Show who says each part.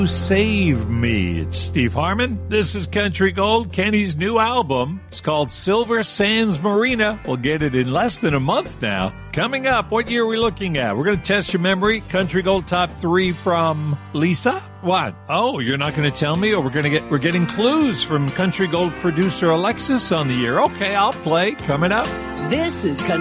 Speaker 1: Save Me. It's Steve Harmon. This is Country Gold. Kenny's new album. It's called Silver Sands Marina. We'll get it in less than a month now. Coming up, what year are we looking at? We're going to test your memory. Country Gold Top 3 from Lisa. What? Oh, you're not going to tell me? Or we're getting clues from Country Gold producer Alexis on the year. Okay, I'll play. Coming up.
Speaker 2: This is Country